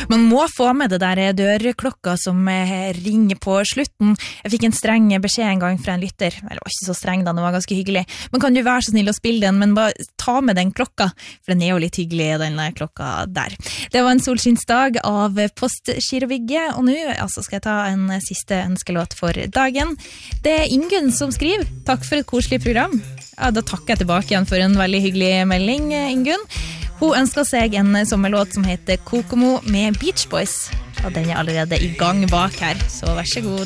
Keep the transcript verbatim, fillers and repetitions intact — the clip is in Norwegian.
Man må få med det der dørklokka som ringer på slutten. Jeg fikk en streng beskjed en gang fra en lytter. Eller det var ikke så streng da, det var ganske hyggelig. Men kan du være så snill å spille den, men bare ta med den klokka, for den er jo litt hyggelig, den klokka der. Det var en solskinnsdag av Postgirobygget, og nå altså skal jeg ta en siste ønskelåt for dagen. Det er Ingunn som skriver. Takk for et koselig program. Ja, da takker jeg tilbake igjen for en veldig hyggelig melding, Ingunn. Hun ønsker seg en sommerlåt som heter Kokomo med Beach Boys, og den er allerede i gang bak her, så vær så god.